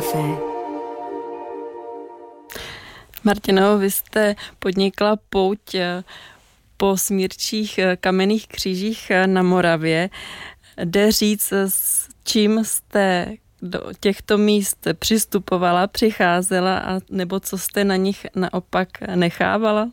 Café. Martino, vy jste podnikla pouť po smírčích kamenných křížích na Moravě. Jde říct, s čím jste do těchto míst přistupovala, přicházela, a nebo co jste na nich naopak nechávala?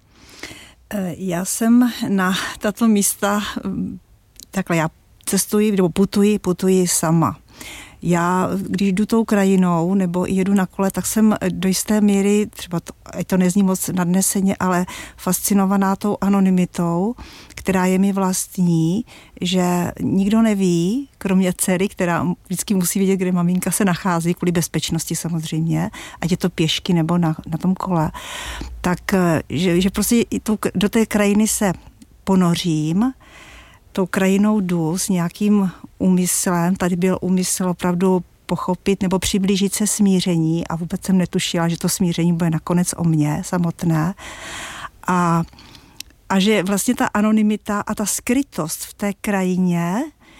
Já jsem na tato místa, takhle já cestuji nebo putuji sama. Já, když jdu tou krajinou nebo jedu na kole, tak jsem do jisté míry, třeba to nezní moc nadneseně, ale fascinovaná tou anonymitou, která je mi vlastní, že nikdo neví, kromě dcery, která vždycky musí vědět, kde maminka se nachází, kvůli bezpečnosti samozřejmě, ať je to pěšky nebo na tom kole, tak že prostě do té krajiny se ponořím, tou krajinou jdu s nějakým úmyslem, tady byl úmysl opravdu pochopit nebo přiblížit se smíření a vůbec jsem netušila, že to smíření bude nakonec o mně samotné a že vlastně ta anonymita a ta skrytost v té krajině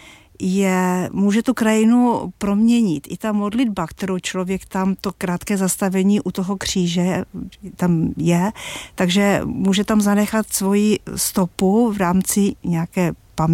může tu krajinu proměnit. I ta modlitba, kterou člověk tam, to krátké zastavení u toho kříže tam je, takže může tam zanechat svoji stopu v rámci nějaké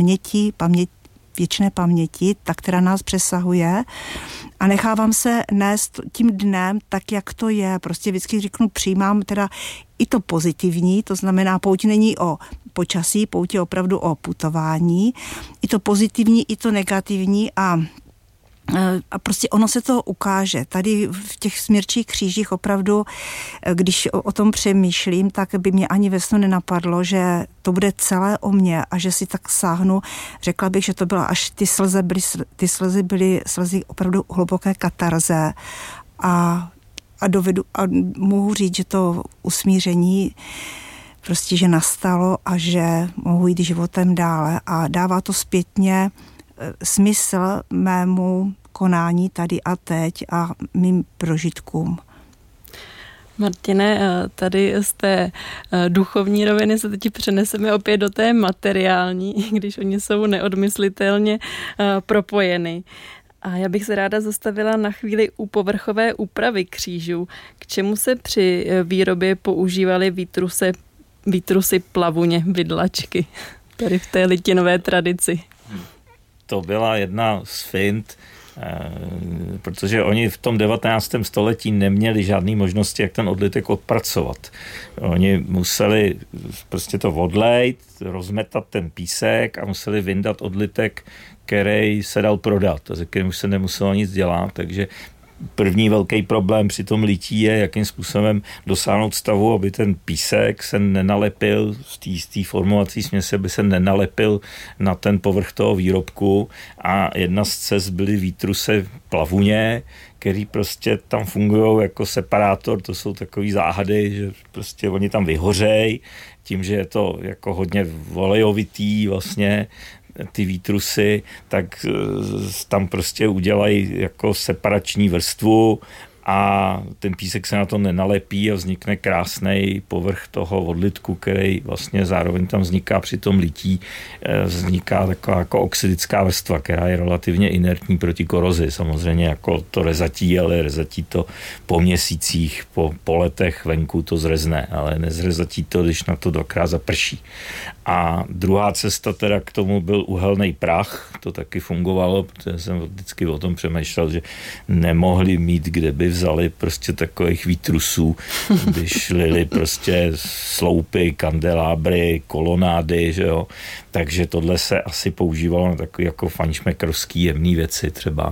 věčné paměti, ta, která nás přesahuje a nechávám se nést tím dnem tak, jak to je. Prostě vždycky řeknu, přijímám teda i to pozitivní, to znamená, pouť není o počasí, pouť je opravdu o putování, i to pozitivní, i to negativní a prostě ono se to ukáže. Tady v těch smírčích křížích opravdu, když o tom přemýšlím, tak by mě ani ve snu nenapadlo, že to bude celé o mně a že si tak sáhnu. Řekla bych, že to byla až ty slzy byly slzy opravdu hluboké katarze a mohu říct, že to usmíření prostě, že nastalo a že mohu jít životem dále a dává to zpětně smysl mému konání tady a teď a mým prožitkům. Martine, tady z té duchovní roviny se teď přeneseme opět do té materiální, když oni jsou neodmyslitelně propojeny. A já bych se ráda zastavila na chvíli u povrchové úpravy křížů. K čemu se při výrobě používaly výtrusy, plavuně, vidlačky, tady v té litinové tradici? To byla jedna z fint, protože oni v tom 19. století neměli žádné možnosti, jak ten odlitek odpracovat. Oni museli prostě to odlejt, rozmetat ten písek a museli vyndat odlitek, který se dal prodat a ze kterým už se nemuselo nic dělat, takže první velký problém při tom lití je, jakým způsobem dosáhnout stavu, aby ten písek se nenalepil z té formovací směsi, aby se nenalepil na ten povrch toho výrobku a jedna z cest byly výtrusy plavuně, který prostě tam fungují jako separátor, to jsou takový záhady, že prostě oni tam vyhořejí, tím, že je to jako hodně olejovitý vlastně, ty výtrusy, tak tam prostě udělají jako separační vrstvu a ten písek se na to nenalepí a vznikne krásný povrch toho odlitku, který vlastně zároveň tam vzniká při tom lití, vzniká taková jako oxidická vrstva, která je relativně inertní proti korozi. Samozřejmě jako to rezatí, ale rezatí to po měsících, po letech venku to zrezne, ale nezrezatí to, když na to dvakrát zaprší. A druhá cesta teda k tomu byl uhelný prach, to taky fungovalo, protože jsem vždycky o tom přemýšlel, že nemohli mít, kde by vzali prostě takových výtrusů, když lili prostě sloupy, kandelábry, kolonády, že jo. Takže tohle se asi používalo na takový jako fajnšmekrovský jemný věci třeba.